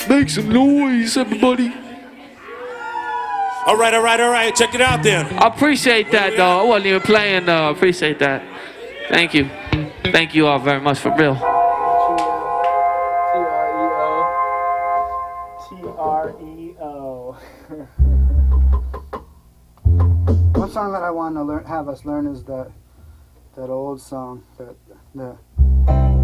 Make some noise, everybody. All right. Check it out then. I appreciate that, though. I wasn't even playing, though. I appreciate that. Thank you. Thank you all very much, for real. Treo. One song that I want to have us learn is that old song, the